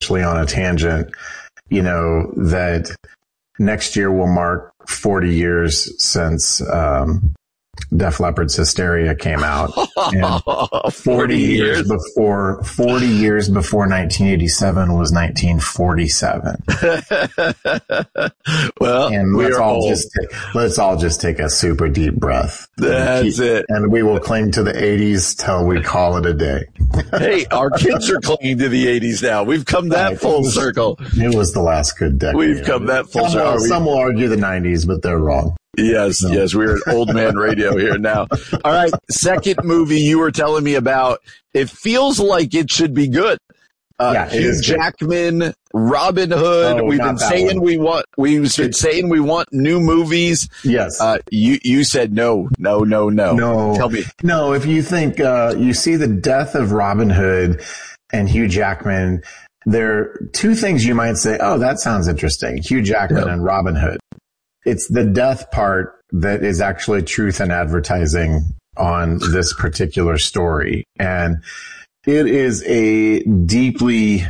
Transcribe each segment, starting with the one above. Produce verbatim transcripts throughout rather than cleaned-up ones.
actually on a tangent, you know, that next year will mark forty years since um, Def Leppard's Hysteria came out. And forty years before, forty years before nineteen eighty-seven was nineteen forty-seven. Well, and let's all just take, let's all just take a super deep breath. That's keep, it. And we will cling to the eighties till we call it a day. Hey, our kids are clinging to the eighties now. We've come that right, full it was, circle. It was the last good decade. We've come that full some circle. Will, some will argue the nineties, but they're wrong. Yes, no. yes, we're at old man radio here now. All right, second movie you were telling me about. It feels like it should be good. Uh, yeah, Hugh Jackman, Robin Hood. Oh, we've been saying one. we want. We've been saying we want new movies. Yes. Uh, you you said no, no, no, no. No. Tell me. No. If you think uh, you see the death of Robin Hood and Hugh Jackman, there are two things you might say. Oh, that sounds interesting. Hugh Jackman yeah. and Robin Hood. It's the death part that is actually truth in advertising on this particular story. And it is a deeply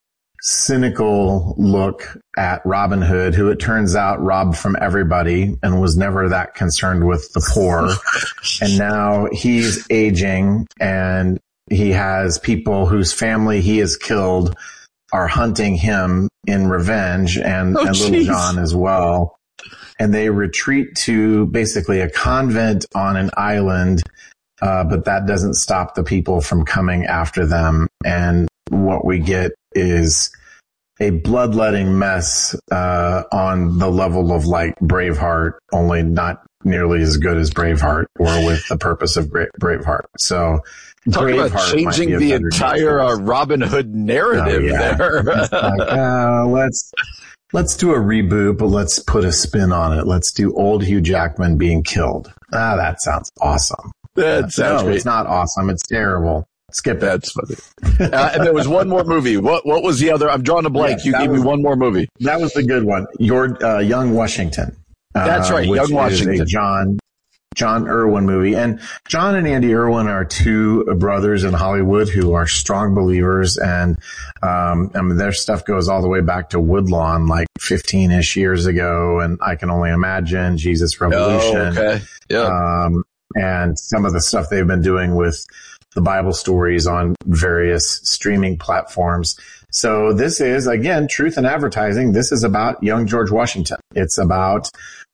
cynical look at Robin Hood, who it turns out robbed from everybody and was never that concerned with the poor. And now he's aging and he has people whose family he has killed are hunting him in revenge, and, oh, and Little John as well. And they retreat to basically a convent on an island, uh, but that doesn't stop the people from coming after them. And what we get is a bloodletting mess uh, on the level of like Braveheart, only not nearly as good as Braveheart, or with the purpose of Bra- Braveheart. So, talk Braveheart about changing the entire uh, Robin Hood narrative oh, yeah. there. like, uh, let's. Let's do a reboot, but let's put a spin on it. Let's do old Hugh Jackman being killed. Ah, that sounds awesome. That sounds no, great. It's not awesome. It's terrible. Skip it. That's funny. uh, and there was one more movie. What What was the other? I'm drawing a blank. Yes, you gave was, me one more movie. That was the good one. Your uh, Young Washington. Uh, That's right. Young Washington. Is a John John Irwin movie. And John and Andy Irwin are two brothers in Hollywood who are strong believers. And, um, I mean, their stuff goes all the way back to Woodlawn, like fifteen-ish years ago. And I Can Only Imagine, Jesus Revolution. Oh, okay. Yeah. Um, and some of the stuff they've been doing with the Bible stories on various streaming platforms. So this is, again, truth in advertising. This is about young George Washington. It's about,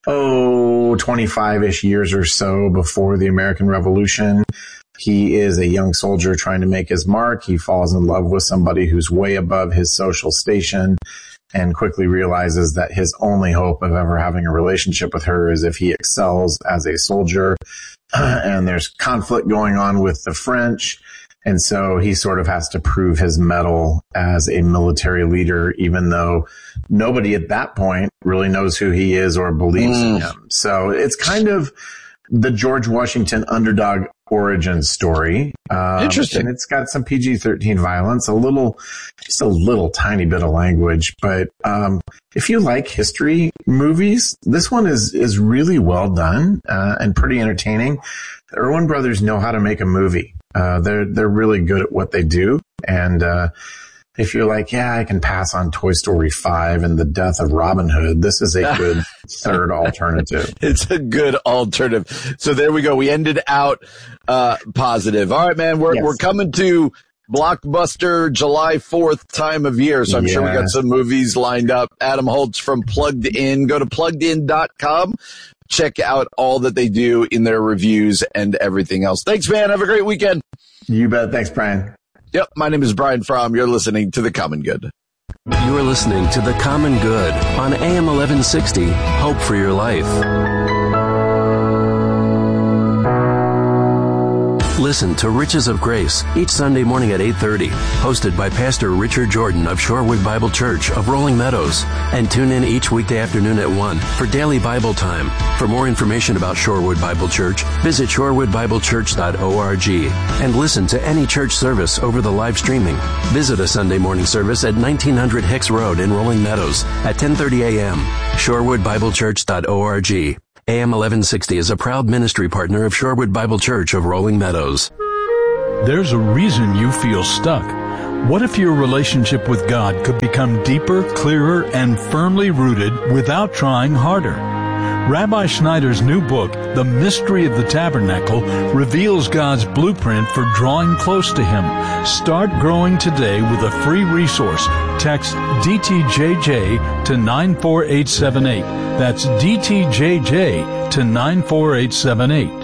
oh, twenty-five-ish years or so before the American Revolution. He is a young soldier trying to make his mark. He falls in love with somebody who's way above his social station and quickly realizes that his only hope of ever having a relationship with her is if he excels as a soldier. And there's conflict going on with the French. And so he sort of has to prove his mettle as a military leader, even though nobody at that point really knows who he is or believes mm. in him. So it's kind of the George Washington underdog origin story. Um, Interesting. And it's got some P G thirteen violence, a little, just a little tiny bit of language. But um, if you like history movies, this one is is really well done uh, and pretty entertaining. The Irwin brothers know how to make a movie. Uh, they're, they're really good at what they do. And, uh, if you're like, yeah, I can pass on Toy Story five and the death of Robin Hood, this is a good third alternative. It's a good alternative. So there we go. We ended out, uh, positive. All right, man. We're, yes. we're coming to blockbuster July fourth time of year. So I'm yeah. sure we got some movies lined up. Adam Holtz from Plugged In. Go to plugged in dot com. Check out all that they do in their reviews and everything else. Thanks, man. Have a great weekend. You bet. Thanks, Brian. Yep. My name is Brian Fromm. You're listening to The Common Good. You're listening to The Common Good on A M eleven sixty. Hope for your life. Listen to Riches of Grace each Sunday morning at eight thirty, hosted by Pastor Richard Jordan of Shorewood Bible Church of Rolling Meadows. And tune in each weekday afternoon at one for daily Bible time. For more information about Shorewood Bible Church, visit shorewood bible church dot org and listen to any church service over the live streaming. Visit a Sunday morning service at nineteen hundred Hicks Road in Rolling Meadows at ten thirty a.m. shorewood bible church dot org. A M eleven sixty is a proud ministry partner of Shorewood Bible Church of Rolling Meadows. There's a reason you feel stuck. What if your relationship with God could become deeper, clearer, and firmly rooted without trying harder? Rabbi Schneider's new book, The Mystery of the Tabernacle, reveals God's blueprint for drawing close to Him. Start growing today with a free resource. Text D T J J to nine four eight seven eight. That's D T J J to nine four eight seven eight.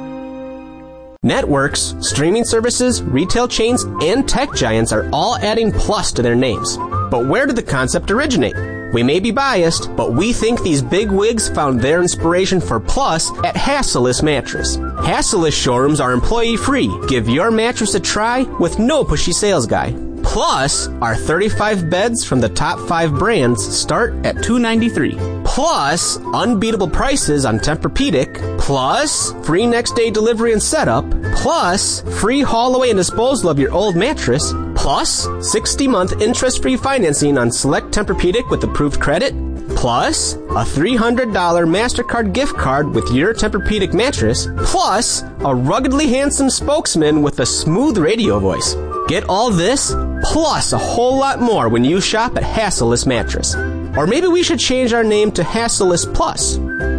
Networks, streaming services, retail chains, and tech giants are all adding plus to their names. But where did the concept originate? We may be biased, but we think these big wigs found their inspiration for plus at Hassellus Mattress. Hassellus showrooms are employee-free. Give your mattress a try with no pushy sales guy. Plus, our thirty-five beds from the top five brands start at two hundred ninety-three dollars. Plus, unbeatable prices on Tempur-Pedic. Plus, free next-day delivery and setup. Plus, free haul away and disposal of your old mattress. Plus, sixty-month interest-free financing on select Tempur-Pedic with approved credit. Plus, a three hundred dollars MasterCard gift card with your Tempur-Pedic mattress. Plus, a ruggedly handsome spokesman with a smooth radio voice. Get all this, plus a whole lot more when you shop at Hassellus Mattress. Or maybe we should change our name to Hassellus Plus.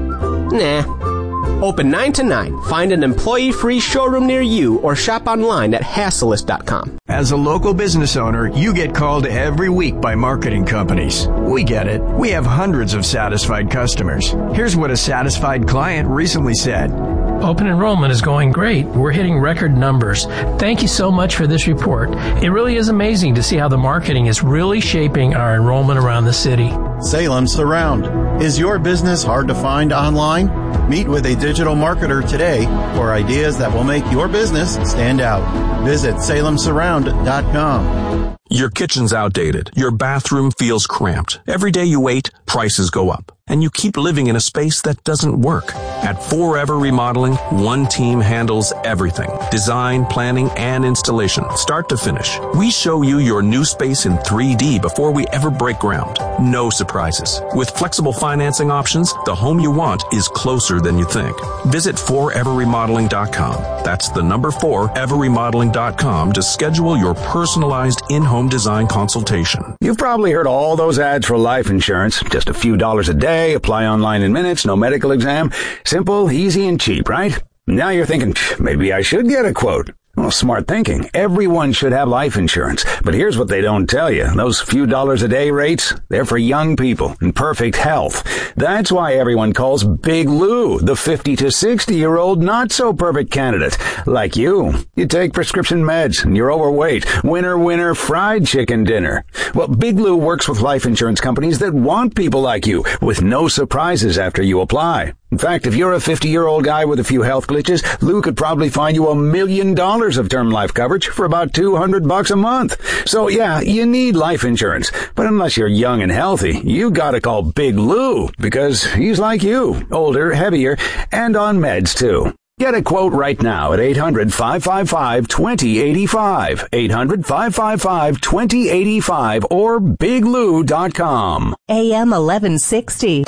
Nah. Open nine to nine. Find an employee-free showroom near you or shop online at Hassellus dot com. As a local business owner, you get called every week by marketing companies. We get it. We have hundreds of satisfied customers. Here's what a satisfied client recently said. Open enrollment is going great. We're hitting record numbers. Thank you so much for this report. It really is amazing to see how the marketing is really shaping our enrollment around the city. Salem Surround. Is your business hard to find online? Meet with a digital marketer today for ideas that will make your business stand out. Visit Salem Surround dot com. Your kitchen's outdated. Your bathroom feels cramped. Every day you wait, prices go up. And you keep living in a space that doesn't work. At Forever Remodeling, one team handles everything. Design, planning, and installation, start to finish. We show you your new space in three D before we ever break ground. No surprises. With flexible financing options, the home you want is closer than you think. Visit forever remodeling dot com. That's the number forever remodeling dot com to schedule your personalized in-home design consultation. You've probably heard all those ads for life insurance. Just a few dollars a day, apply online in minutes, no medical exam. Simple, easy, and cheap, right? Now you're thinking, maybe I should get a quote. Well, smart thinking. Everyone should have life insurance. But here's what they don't tell you. Those few dollars a day rates, they're for young people in perfect health. That's why everyone calls Big Lou the fifty to sixty year old not so perfect candidate. Like you. You take prescription meds and you're overweight. Winner, winner, fried chicken dinner. Well, Big Lou works with life insurance companies that want people like you with no surprises after you apply. In fact, if you're a fifty-year-old guy with a few health glitches, Lou could probably find you a million dollars of term life coverage for about two hundred bucks a month. So yeah, you need life insurance. But unless you're young and healthy, you gotta call Big Lou because he's like you, older, heavier, and on meds too. Get a quote right now at eight hundred, five five five, two zero eight five, eight hundred, five five five, two zero eight five, or big lou dot com. A M eleven sixty.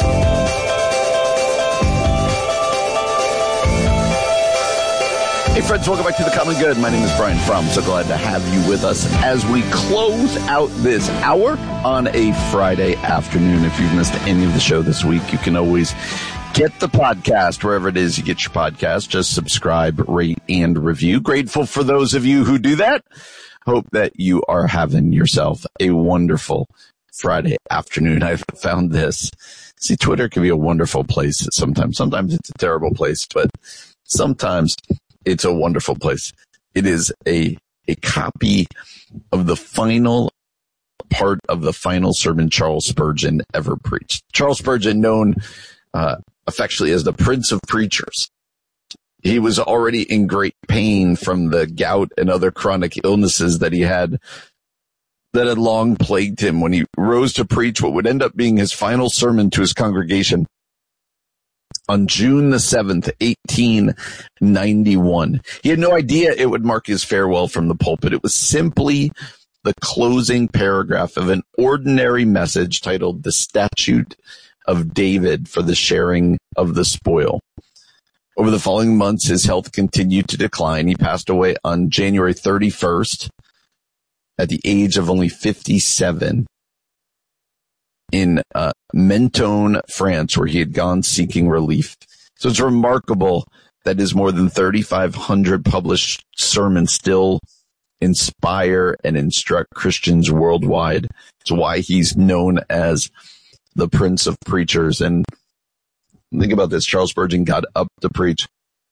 Hey friends, welcome back to The Common Good. My name is Brian Fromm. So glad to have you with us as we close out this hour on a Friday afternoon. If you've missed any of the show this week, you can always get the podcast wherever it is you get your podcast. Just subscribe, rate, and review. Grateful for those of you who do that. Hope that you are having yourself a wonderful Friday afternoon. I've found this. See, Twitter can be a wonderful place sometimes. Sometimes it's a terrible place, but sometimes it's a wonderful place. It is a a copy of the final part of the final sermon Charles Spurgeon ever preached. Charles Spurgeon, known uh, affectionately as the Prince of Preachers. He was already in great pain from the gout and other chronic illnesses that he had that had long plagued him when he rose to preach what would end up being his final sermon to his congregation on June the seventh, eighteen ninety-one. He had no idea it would mark his farewell from the pulpit. It was simply the closing paragraph of an ordinary message titled The Statute of David for the Sharing of the Spoil. Over the following months, his health continued to decline. He passed away on January thirty-first, at the age of only fifty-seven in uh, Menton, France, where he had gone seeking relief. So it's remarkable that his more than thirty-five hundred published sermons still inspire and instruct Christians worldwide. It's why he's known as the Prince of Preachers. And think about this. Charles Spurgeon got up to preach,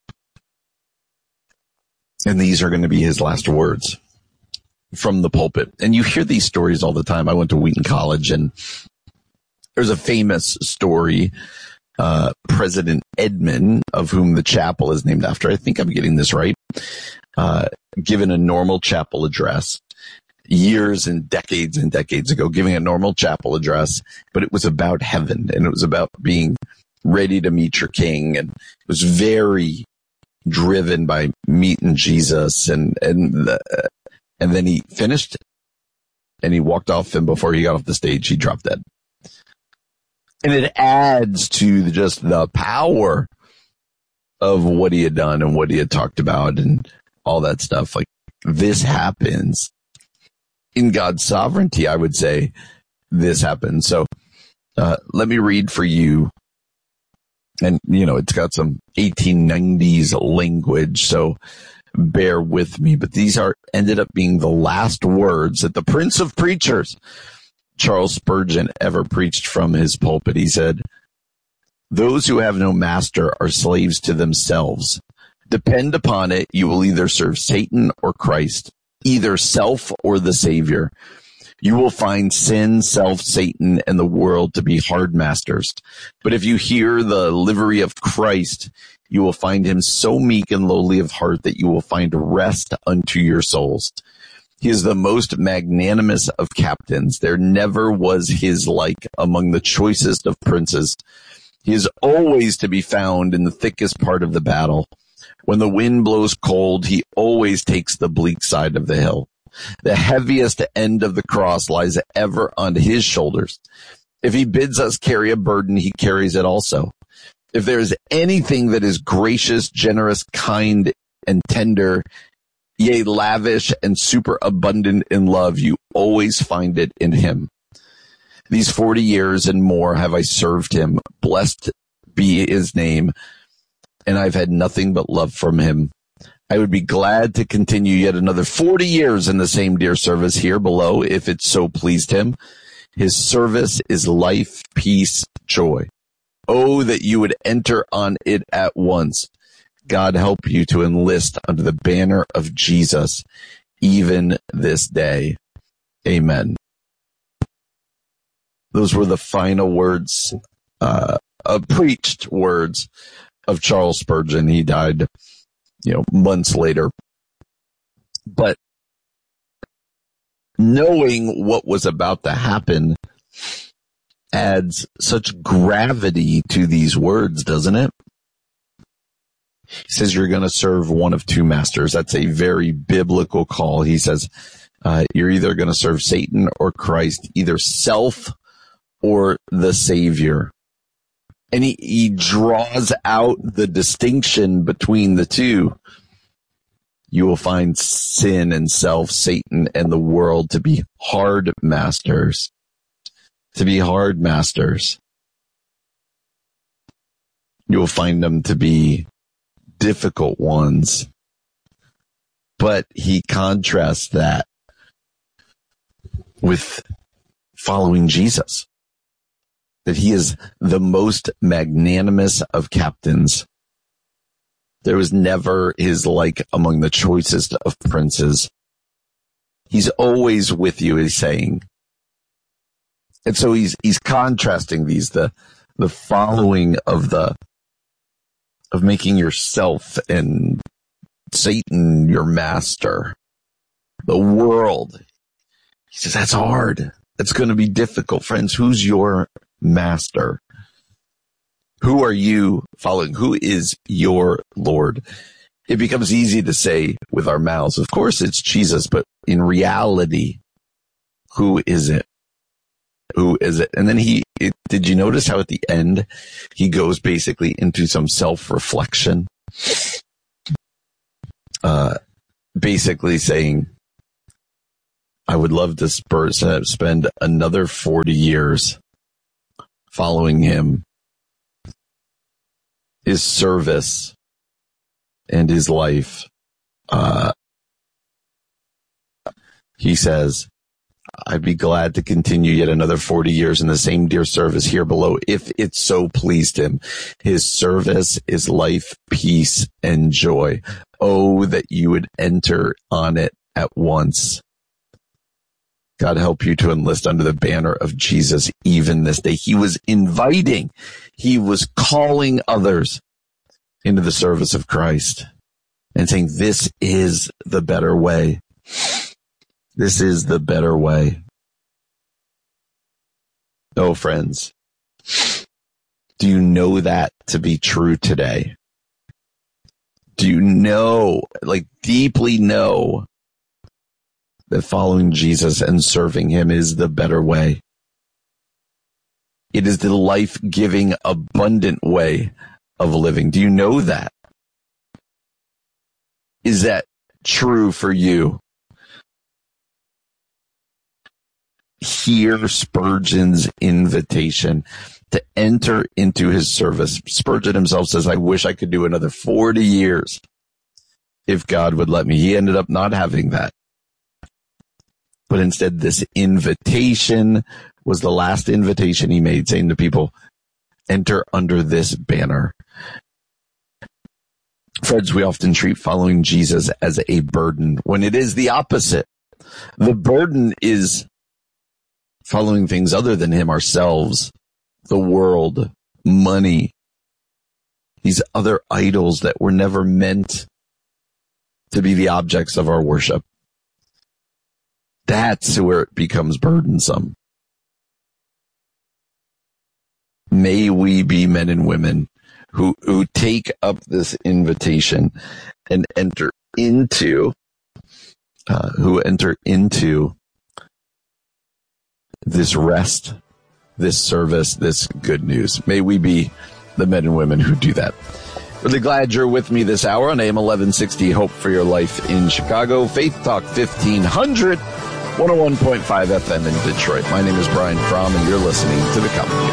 and these are going to be his last words from the pulpit. And you hear these stories all the time. I went to Wheaton College, and there's a famous story. Uh, President Edmund, of whom the chapel is named after, I think I'm getting this right, uh, given a normal chapel address years and decades and decades ago, giving a normal chapel address, but it was about heaven, and it was about being ready to meet your king, and it was very driven by meeting Jesus, and, and, the, and then he finished, and he walked off, and before he got off the stage, he dropped dead. And it adds to just the power of what he had done and what he had talked about and all that stuff. Like, this happens in God's sovereignty, I would say this happens. So uh, let me read for you. And, you know, it's got some eighteen nineties language, so bear with me. But these are ended up being the last words that the Prince of Preachers, Charles Spurgeon, ever preached from his pulpit. He said, "Those who have no master are slaves to themselves. Depend upon it, you will either serve Satan or Christ, either self or the Savior. You will find sin, self, Satan, and the world to be hard masters. But if you hear the livery of Christ, you will find him so meek and lowly of heart that you will find rest unto your souls. He is the most magnanimous of captains. There never was his like among the choicest of princes. He is always to be found in the thickest part of the battle. When the wind blows cold, he always takes the bleak side of the hill. The heaviest end of the cross lies ever on his shoulders. If he bids us carry a burden, he carries it also. If there is anything that is gracious, generous, kind, and tender, yea, lavish and superabundant in love, you always find it in him. These forty years and more have I served him. Blessed be his name, and I've had nothing but love from him. I would be glad to continue yet another forty years in the same dear service here below, if it so pleased him. His service is life, peace, joy. Oh, that you would enter on it at once. God help you to enlist under the banner of Jesus, even this day. Amen." Those were the final words, uh, uh preached words of Charles Spurgeon. He died, you know, months later. But knowing what was about to happen adds such gravity to these words, doesn't it? He says you're going to serve one of two masters. That's a very biblical call. He says uh, you're either going to serve Satan or Christ, either self or the Savior. And he, he draws out the distinction between the two. You will find sin and self, Satan, and the world to be hard masters. To be hard masters. You will find them to be difficult ones. But he contrasts that with following Jesus. That he is the most magnanimous of captains. There was never his like among the choicest of princes. He's always with you, he's saying. And so he's he's contrasting these, the the following of the of making yourself and Satan your master. The world. He says that's hard. That's going to be difficult. Friends, who's your master? Who are you following? Who is your Lord? It becomes easy to say with our mouths, of course it's Jesus, but in reality, who is it? Who is it? And then he, it, did you notice how at the end he goes basically into some self-reflection? Uh, basically saying, I would love to spend another forty years following him, his service, and his life. Uh, he says, I'd be glad to continue yet another forty years in the same dear service here below, if it so pleased him. His service is life, peace, and joy. Oh, that you would enter on it at once. God help you to enlist under the banner of Jesus even this day. He was inviting, he was calling others into the service of Christ and saying, this is the better way. This is the better way. Oh, friends, do you know that to be true today? Do you know, like deeply know, that following Jesus and serving him is the better way? It is the life-giving, abundant way of living. Do you know that? Is that true for you? Hear Spurgeon's invitation to enter into his service. Spurgeon himself says, I wish I could do another forty years if God would let me. He ended up not having that. But instead, this invitation was the last invitation he made, saying to people, enter under this banner. Friends, we often treat following Jesus as a burden when it is the opposite. The burden is following things other than him, ourselves, the world, money, these other idols that were never meant to be the objects of our worship. That's where it becomes burdensome. May we be men and women who, who take up this invitation and enter into, uh, who enter into this rest, this service, this good news. May we be the men and women who do that. Really glad you're with me this hour on A M eleven sixty, Hope for Your Life in Chicago, Faith Talk fifteen hundred, one oh one point five F M in Detroit. My name is Brian Fromm, and you're listening to The Commentary.